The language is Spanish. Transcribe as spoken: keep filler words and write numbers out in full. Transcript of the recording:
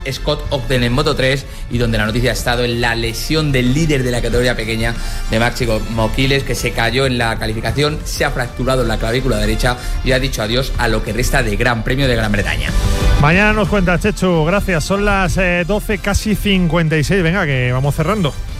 Scott Ogden en Moto tres, y donde la noticia ha estado en la lesión del líder de la categoría pequeña de Máximo Moquiles, que se cayó en la calificación, se ha fracturado la clavícula derecha y ha dicho adiós a lo que resta de Gran Premio de Gran Bretaña. Mañana nos cuenta, Chechu, gracias. Son las eh, doce, casi cincuenta y seis. Venga, que vamos cerrando.